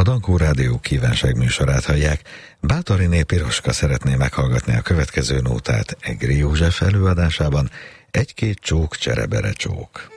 Dankó Rádió kívánságműsorát hallják. Bátoriné Piroska szeretné meghallgatni a következő nótát Egri József előadásában, Egy-két csók, cserebere csók.